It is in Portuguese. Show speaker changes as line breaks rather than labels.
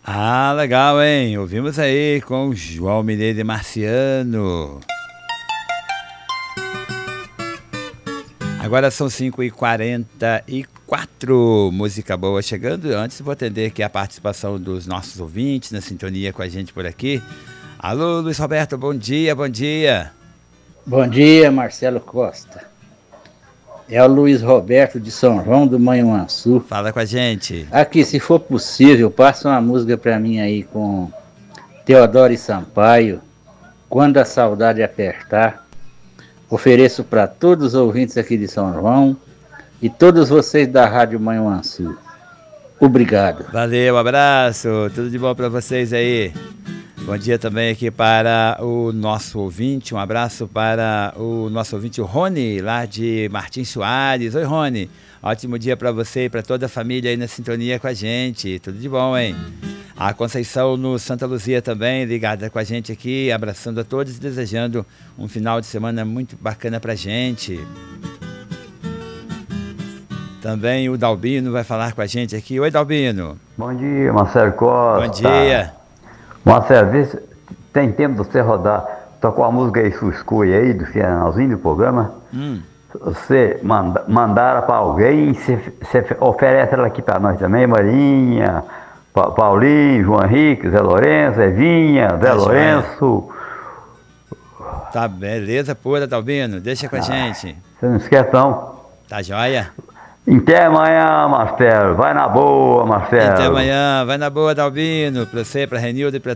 Ah, legal, hein? Ouvimos aí com João Mineiro e Marciano. Agora são 5h44, música boa chegando. Antes vou atender aqui a participação dos nossos ouvintes na sintonia com a gente por aqui. Alô, Luiz Roberto, bom dia, bom dia.
Bom dia, Marcelo Costa. É o Luiz Roberto de São João do Manhuaçu.
Fala com a gente.
Aqui, se for possível, passa uma música pra mim aí com Teodoro e Sampaio, Quando a Saudade Apertar. Ofereço para todos os ouvintes aqui de São João e todos vocês da Rádio Manhuaçu. Obrigado.
Valeu, abraço, tudo de bom para vocês aí. Bom dia também aqui para o nosso ouvinte, um abraço para o nosso ouvinte, o Rony, lá de Martins Soares. Oi, Rony, ótimo dia para você e para toda a família aí na sintonia com a gente, tudo de bom, hein? A Conceição no Santa Luzia também, ligada com a gente aqui, abraçando a todos e desejando um final de semana muito bacana pra gente. Também o Dalbino vai falar com a gente aqui. Oi, Dalbino.
Bom dia, Marcelo Costa.
Bom dia.
Marcelo, vê se tem tempo de você rodar, tocar uma música aí, sua escolha aí, do finalzinho do programa. Você mandar para alguém, você oferece ela aqui para nós também, Marinha, Paulinho, João Henrique, Zé Lourenço, Evinha, Zé Lourenço.
Tá, beleza pura, Dalbino, deixa com a gente.
Você não esquece não.
Tá joia?
Até amanhã, Marcelo. Vai na boa, Marcelo.
Até amanhã. Vai na boa, Dalbino. Pra você, pra Renildo e pra